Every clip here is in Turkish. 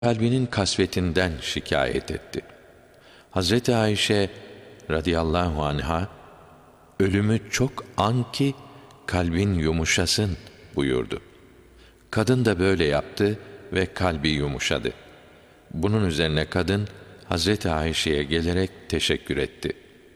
kalbinin kasvetinden şikayet etti. Hazreti Ayşe radıyallahu anha, ölümü çok an ki kalbin yumuşasın buyurdu. Kadın da böyle yaptı ve kalbi yumuşadı. Bunun üzerine kadın Hazreti Ayşe'ye gelerek teşekkür etti.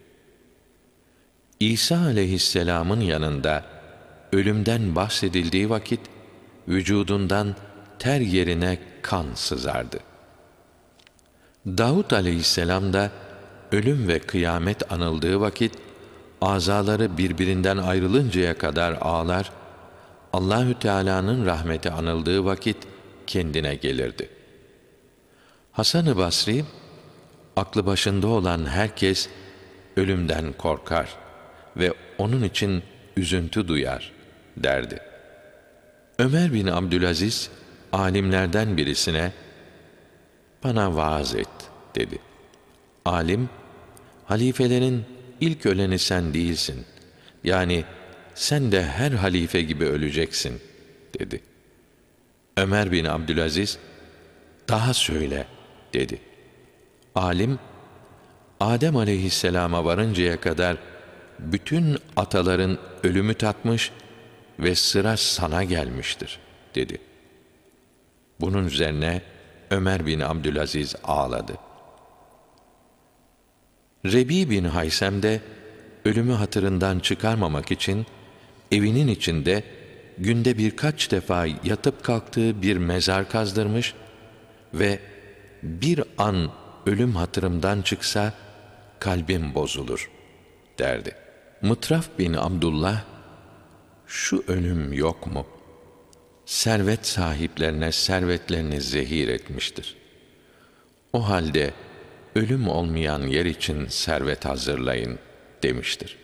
İsa aleyhisselamın yanında ölümden bahsedildiği vakit vücudundan ter yerine kan sızardı. Davud aleyhisselam da ölüm ve kıyamet anıldığı vakit azaları birbirinden ayrılıncaya kadar ağlar, Allahü Teala'nın rahmeti anıldığı vakit kendine gelirdi. Hasan-ı Basri, aklı başında olan herkes ölümden korkar ve onun için üzüntü duyar derdi. Ömer bin Abdülaziz alimlerden birisine "Bana vaaz et" dedi. Alim, halifelerin ilk öleni sen değilsin. Yani sen de her halife gibi öleceksin dedi. Ömer bin Abdülaziz, "Daha söyle" dedi. Alim, Adem aleyhisselama varıncaya kadar bütün ataların ölümü tatmış ve sıra sana gelmiştir dedi. Bunun üzerine Ömer bin Abdülaziz ağladı. Rebi bin Haysem de ölümü hatırından çıkarmamak için evinin içinde günde birkaç defa yatıp kalktığı bir mezar kazdırmış ve bir an ölüm hatırımdan çıksa kalbim bozulur derdi. Mıtraf bin Abdullah, "Şu ölüm yok mu? Servet sahiplerine servetlerini zehir etmiştir. O halde ölüm olmayan yer için servet hazırlayın" demiştir.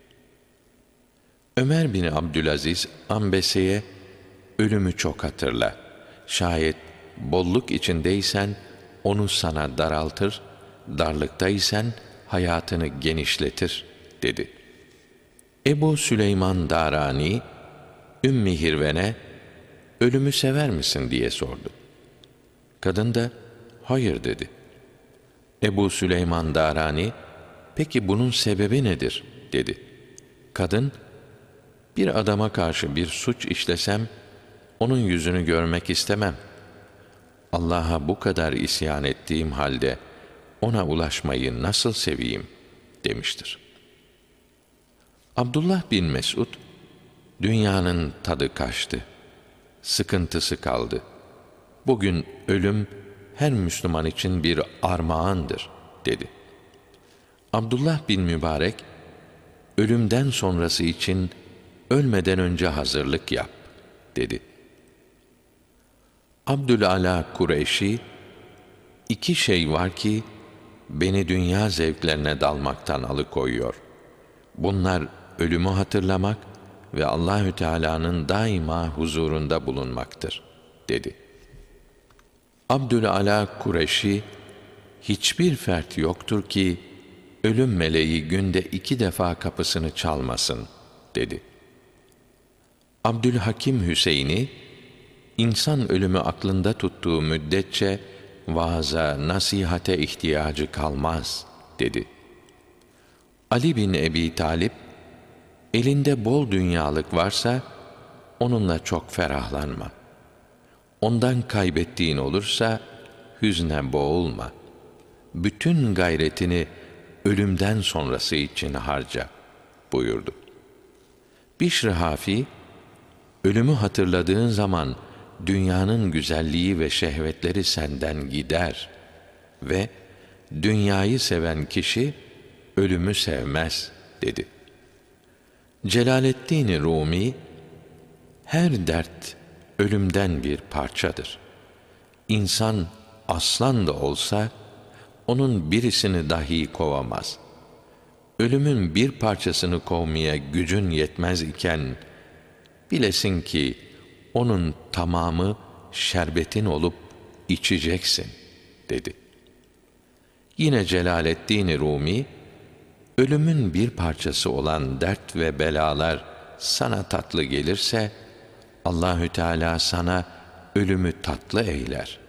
Ömer bin Abdülaziz Ambese'ye "Ölümü çok hatırla. Şayet bolluk içindeysen onu sana daraltır, darlıktaysan hayatını genişletir" dedi. Ebu Süleyman Darani, Ümmü Hirven'e "Ölümü sever misin?" diye sordu. Kadın da "Hayır" dedi. Ebu Süleyman Darani, "Peki bunun sebebi nedir?" dedi. Kadın, "Bir adama karşı bir suç işlesem, onun yüzünü görmek istemem. Allah'a bu kadar isyan ettiğim halde ona ulaşmayı nasıl seveyim?" demiştir. Abdullah bin Mesud, "Dünyanın tadı kaçtı, sıkıntısı kaldı. Bugün ölüm her Müslüman için bir armağandır" dedi. Abdullah bin Mübarek, "Ölümden sonrası için ölmeden önce hazırlık yap" dedi. Abdülala Kureyşi, "İki şey var ki beni dünya zevklerine dalmaktan alıkoyuyor. Bunlar ölümü hatırlamak ve Allahü Teala'nın daima huzurunda bulunmaktır" dedi. Abdülala Kureyşi, "Hiçbir fert yoktur ki ölüm meleği günde 2 defa kapısını çalmasın" dedi. Abdülhakim Hüseyin'i, "İnsan ölümü aklında tuttuğu müddetçe vaaza, nasihate ihtiyacı kalmaz" dedi. Ali bin Ebi Talip, "Elinde bol dünyalık varsa onunla çok ferahlanma. Ondan kaybettiğin olursa hüzne boğulma. Bütün gayretini ölümden sonrası için harca" buyurdu. Bişr-i Hafi, "Ölümü hatırladığın zaman dünyanın güzelliği ve şehvetleri senden gider ve dünyayı seven kişi ölümü sevmez" dedi. Celaleddin Rumi, "Her dert ölümden bir parçadır. İnsan aslan da olsa onun birisini dahi kovamaz. Ölümün bir parçasını kovmaya gücün yetmez iken bilesin ki onun tamamı şerbetin olup içeceksin" dedi. Yine Celaleddin Rumi, "Ölümün bir parçası olan dert ve belalar sana tatlı gelirse Allahü Teala sana ölümü tatlı eyler.